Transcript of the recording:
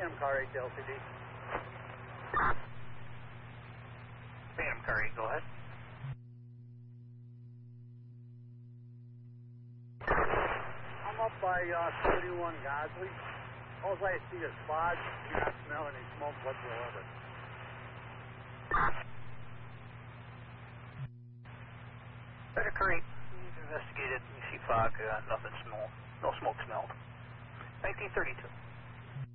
Phantom Car 8 to LCD. Phantom Car 8, go ahead. I'm up by 31 Gosley. All I see is fog. You're not smelling any smoke whatsoever. Phantom Car 8, we've investigated. You see fog, nothing smell, no smoke smelled. 1932.